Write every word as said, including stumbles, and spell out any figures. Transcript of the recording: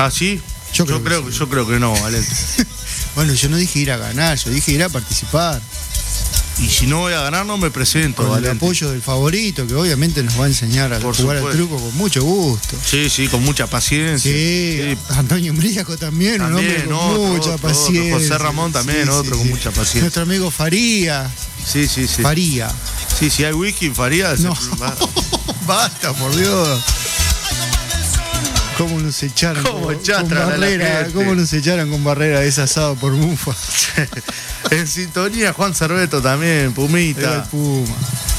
¿Ah, sí? Yo creo, yo que, creo, sí. yo creo que no, Valente. Bueno, yo no dije ir a ganar, yo dije ir a participar. Y si no voy a ganar, no me presento, Con Valente. el apoyo del favorito, que obviamente nos va a enseñar a Por jugar supuesto. al truco con mucho gusto. Sí, sí, con mucha paciencia. Sí, Sí. Antonio Umbriaco también, un También, hombre con otro, mucha otro, paciencia. otro. José Ramón también, otro con mucha paciencia. Nuestro amigo Faría. Sí, sí, sí. Faría. Sí, si hay whisky, Farías. No. Basta, por Dios. ¿Cómo nos echaron ¿Cómo con, con chastran a la Barrera? gente? ¿Cómo nos echaron con Barrera de ese asado por Mufa? En sintonía, Juan Cerveto también, Era el Pumita. Puma.